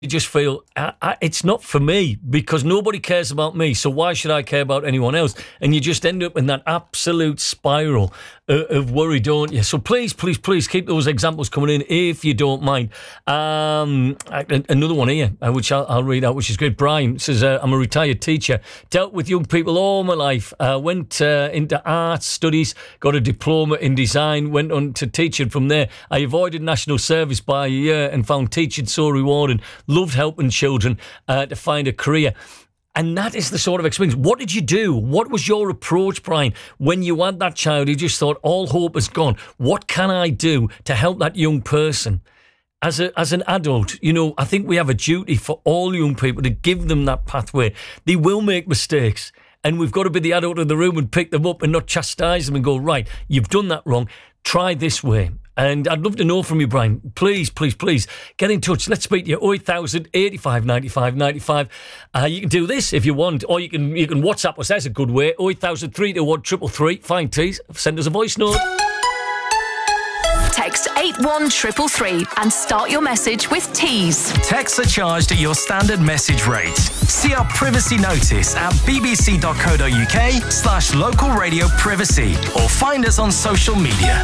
you just feel, it's not for me because nobody cares about me, so why should I care about anyone else? And you just end up in that absolute spiral of worry, don't you? So please, please, please keep those examples coming in if you don't mind. Another one here, which I'll read out, which is great. Brian says, I'm a retired teacher, dealt with young people all my life, went into arts studies, got a diploma in design, went on to teaching from there. I avoided national service by a year and found teaching so rewarding. Loved helping children to find a career. And that is the sort of experience. What did you do? What was your approach, Brian, when you had that child who just thought all hope is gone? What can I do to help that young person? As an adult, I think we have a duty for all young people to give them that pathway. They will make mistakes, and we've got to be the adult in the room and pick them up and not chastise them and go, right, you've done that wrong. Try this way. And I'd love to know from you, Brian. Please, please, please get in touch. Let's speak to you. 0800 85 95 95. You can do this if you want, or you can WhatsApp us. That's a good way. 0800 321 333. Fine, tease. Send us a voice note. Text 81333 and start your message with Tease. Texts are charged at your standard message rate. See our privacy notice at bbc.co.uk/local radio privacy or find us on social media.